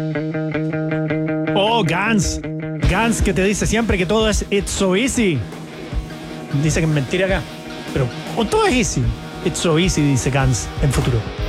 Oh, Gans. Gans que te dice siempre que todo es it's so easy. Dice que es mentira acá. Pero todo es easy. It's so easy, dice Gans en futuro.